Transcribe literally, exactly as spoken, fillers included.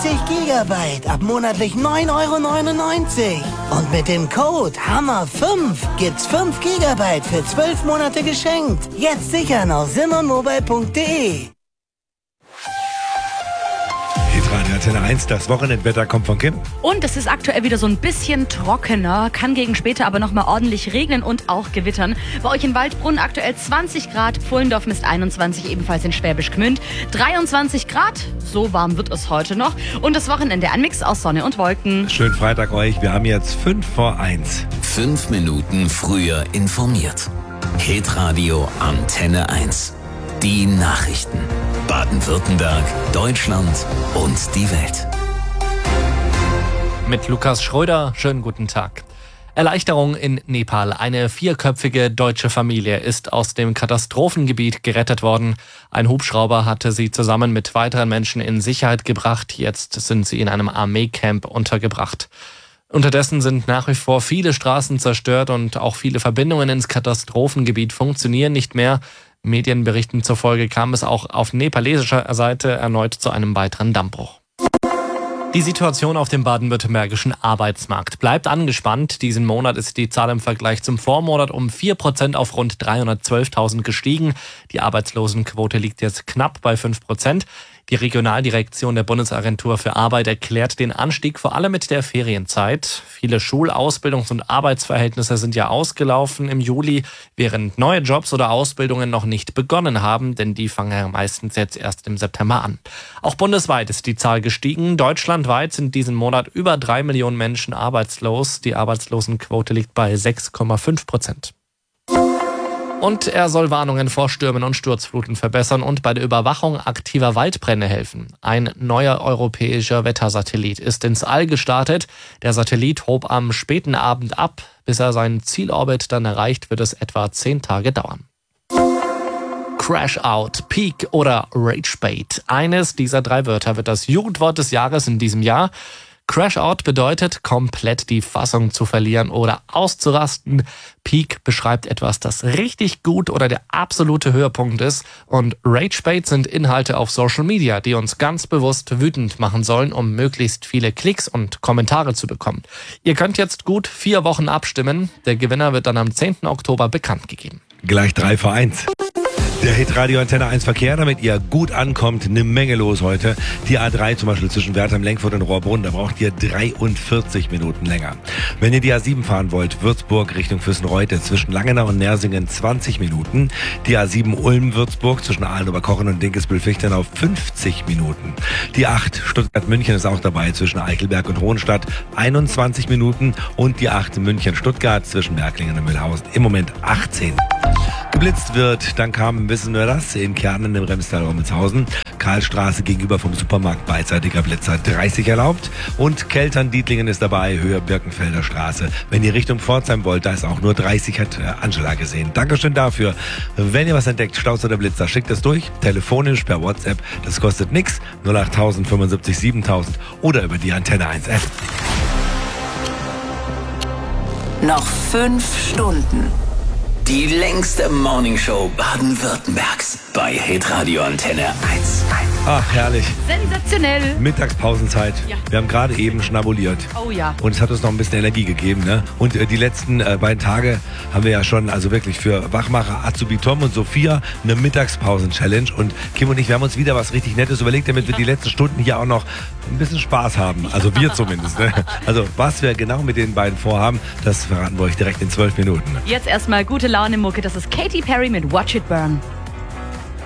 dreißig Gigabyte ab monatlich neun Euro neunundneunzig. Und mit dem Code Hammer fünf gibt's fünf Gigabyte für zwölf Monate geschenkt. Jetzt sichern auf simmermobile punkt de. Radio Antenne eins, das Wochenendwetter kommt von Kim. Und es ist aktuell wieder so ein bisschen trockener, kann gegen später aber nochmal ordentlich regnen und auch gewittern. Bei euch in Waldbrunn aktuell zwanzig Grad, Pfullendorf misst einundzwanzig, ebenfalls in Schwäbisch Gmünd dreiundzwanzig Grad. So warm wird es heute noch. Und das Wochenende ein Mix aus Sonne und Wolken. Schönen Freitag euch, wir haben jetzt fünf vor eins. Fünf Minuten früher informiert. Hitradio Antenne eins. Die Nachrichten. Baden-Württemberg, Deutschland und die Welt. Mit Lukas Schröder, schönen guten Tag. Erleichterung in Nepal. Eine vierköpfige deutsche Familie ist aus dem Katastrophengebiet gerettet worden. Ein Hubschrauber hatte sie zusammen mit weiteren Menschen in Sicherheit gebracht. Jetzt sind sie in einem Armeecamp untergebracht. Unterdessen sind nach wie vor viele Straßen zerstört und auch viele Verbindungen ins Katastrophengebiet funktionieren nicht mehr. Medienberichten zufolge kam es auch auf nepalesischer Seite erneut zu einem weiteren Dammbruch. Die Situation auf dem baden-württembergischen Arbeitsmarkt bleibt angespannt. Diesen Monat ist die Zahl im Vergleich zum Vormonat um vier Prozent auf rund dreihundertzwölftausend gestiegen. Die Arbeitslosenquote liegt jetzt knapp bei fünf Prozent. Die Regionaldirektion der Bundesagentur für Arbeit erklärt den Anstieg vor allem mit der Ferienzeit. Viele Schul-, Ausbildungs- und Arbeitsverhältnisse sind ja ausgelaufen im Juli, während neue Jobs oder Ausbildungen noch nicht begonnen haben, denn die fangen ja meistens jetzt erst im September an. Auch bundesweit ist die Zahl gestiegen. Deutschlandweit sind diesen Monat über drei Millionen Menschen arbeitslos. Die Arbeitslosenquote liegt bei sechs Komma fünf Prozent. Und er soll Warnungen vor Stürmen und Sturzfluten verbessern und bei der Überwachung aktiver Waldbrände helfen. Ein neuer europäischer Wettersatellit ist ins All gestartet. Der Satellit hob am späten Abend ab. Bis er seinen Zielorbit dann erreicht, wird es etwa zehn Tage dauern. Crash Out, Peak oder Rage Bait. Eines dieser drei Wörter wird das Jugendwort des Jahres in diesem Jahr. Crash Out bedeutet, komplett die Fassung zu verlieren oder auszurasten. Peak beschreibt etwas, das richtig gut oder der absolute Höhepunkt ist. Und Ragebait sind Inhalte auf Social Media, die uns ganz bewusst wütend machen sollen, um möglichst viele Klicks und Kommentare zu bekommen. Ihr könnt jetzt gut vier Wochen abstimmen. Der Gewinner wird dann am zehnten Oktober bekannt gegeben. Gleich drei vor eins. Der Hitradio Antenne eins Verkehr, damit ihr gut ankommt, eine Menge los heute. Die A drei zum Beispiel zwischen Wertheim, Lenkfurt und Rohrbrunn, da braucht ihr dreiundvierzig Minuten länger. Wenn ihr die A sieben fahren wollt, Würzburg Richtung Füssenreute zwischen Langenau und Nersingen zwanzig Minuten. Die A sieben Ulm-Würzburg zwischen Aalen-Oberkochen und Dinkelsbühl-Fichtenau fünfzig Minuten. Die acht Stuttgart-München ist auch dabei zwischen Eichelberg und Hohenstadt einundzwanzig Minuten. Und die acht München-Stuttgart zwischen Berklingen und Mühlhausen im Moment achtzehn. Geblitzt wird, dann kam, wissen wir das, in Kernen im Remstal-Rommelshausen. Karlstraße gegenüber vom Supermarkt beidseitiger Blitzer dreißig erlaubt. Und Keltern-Dietlingen ist dabei, Höhe Birkenfelder Straße. Wenn ihr Richtung Pforzheim wollt, da ist auch nur dreißig, hat Angela gesehen. Dankeschön dafür. Wenn ihr was entdeckt, Staus oder Blitzer, schickt es durch. Telefonisch, per WhatsApp, das kostet nix. null acht null null fünfundsiebzig siebentausend oder über die Antenne eins App. Noch fünf Stunden. Die längste Morningshow Baden-Württembergs bei Hitradio Antenne eins. Ach, herrlich. Sensationell. Mittagspausenzeit. Ja. Wir haben gerade eben schnabuliert. Oh ja. Und es hat uns noch ein bisschen Energie gegeben, ne? Und äh, die letzten äh, beiden Tage haben wir ja schon, also wirklich für Wachmacher Azubi Tom und Sophia eine Mittagspausen-Challenge. Und Kim und ich, wir haben uns wieder was richtig Nettes überlegt, damit wir die letzten Stunden hier auch noch ein bisschen Spaß haben. Also wir zumindest, ne? Also was wir genau mit den beiden vorhaben, das verraten wir euch direkt in zwölf Minuten. Jetzt erstmal gute Laune Mucke. Das ist Katy Perry mit Watch It Burn.